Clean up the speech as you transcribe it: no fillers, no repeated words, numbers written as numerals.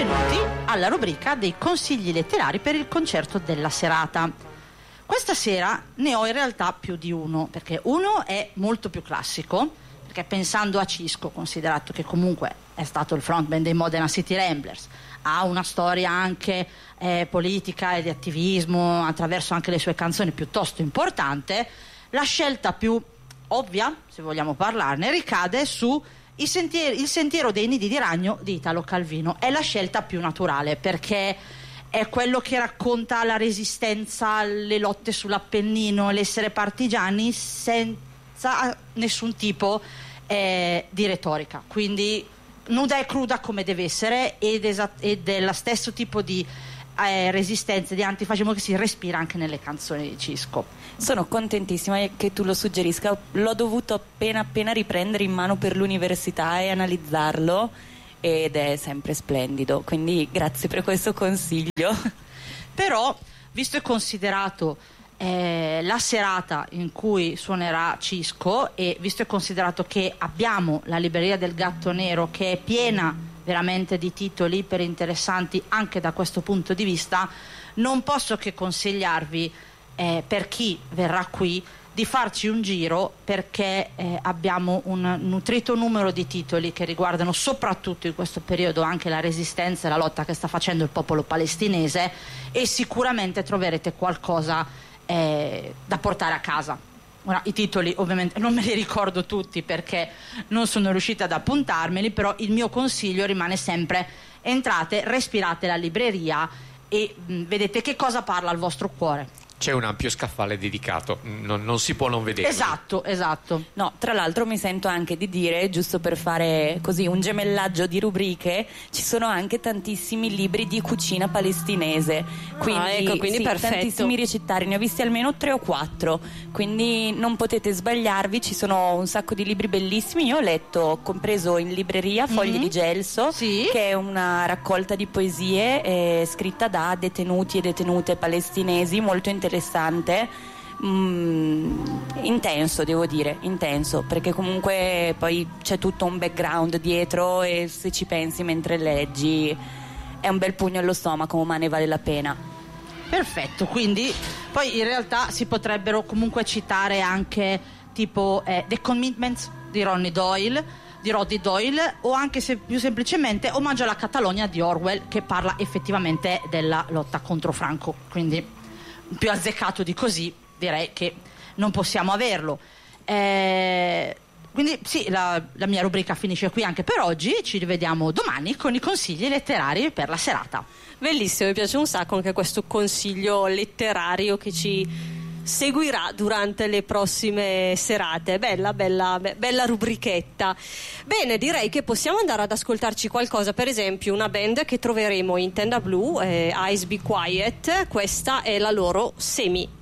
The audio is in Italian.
benvenuti alla rubrica dei consigli letterari per il concerto della serata. Questa sera ne ho in realtà più di uno, perché uno è molto più classico, perché pensando a Cisco, considerato che comunque è stato il frontman dei Modena City Ramblers, ha una storia anche politica e di attivismo attraverso anche le sue canzoni piuttosto importante, la scelta più ovvia, se vogliamo parlarne, ricade su il sentiero dei nidi di ragno di Italo Calvino. È la scelta più naturale, perché è quello che racconta la resistenza, le lotte sull'Appennino, l'essere partigiani senza nessun tipo di retorica, quindi nuda e cruda come deve essere, ed è lo stesso tipo di resistenza, di antifascismo che si respira anche nelle canzoni di Cisco. Sono contentissima che tu lo suggerisca, l'ho dovuto appena riprendere in mano per l'università e analizzarlo, ed è sempre splendido, quindi grazie per questo consiglio. Però, visto e considerato la serata in cui suonerà Cisco, e visto e considerato che abbiamo la libreria del Gatto Nero che è piena veramente di titoli iper interessanti anche da questo punto di vista, non posso che consigliarvi, per chi verrà qui, di farci un giro, perché abbiamo un nutrito numero di titoli che riguardano soprattutto in questo periodo anche la resistenza e la lotta che sta facendo il popolo palestinese, e sicuramente troverete qualcosa da portare a casa. Ora, i titoli ovviamente non me li ricordo tutti perché non sono riuscita ad appuntarmeli, però il mio consiglio rimane sempre: entrate, respirate la libreria e vedete che cosa parla al vostro cuore. C'è un ampio scaffale dedicato, non si può non vedere. Esatto. No, tra l'altro mi sento anche di dire, giusto per fare così un gemellaggio di rubriche, ci sono anche tantissimi libri di cucina palestinese, quindi sì, perfetto. Tantissimi ricettari, ne ho visti almeno 3 o 4, quindi non potete sbagliarvi, ci sono un sacco di libri bellissimi. Io ho letto, compreso in libreria, Fogli di Gelso, sì, che è una raccolta di poesie scritta da detenuti e detenute palestinesi, molto interessante, intenso, devo dire, intenso, perché comunque poi c'è tutto un background dietro, e se ci pensi mentre leggi è un bel pugno allo stomaco, ma ne vale la pena. Perfetto, quindi poi in realtà si potrebbero comunque citare anche tipo The Commitments di Roddy Doyle, o anche più semplicemente Omaggio alla Catalogna di Orwell, che parla effettivamente della lotta contro Franco, quindi più azzeccato di così direi che non possiamo averlo. Quindi sì, la mia rubrica finisce qui anche per oggi. Ci rivediamo domani con i consigli letterari per la serata. Bellissimo, mi piace un sacco anche questo consiglio letterario che ci seguirà durante le prossime serate. Bella rubrichetta. Bene, direi che possiamo andare ad ascoltarci qualcosa, per esempio una band che troveremo in Tenda Blu, Eyes Be Quiet. Questa è la loro Semi.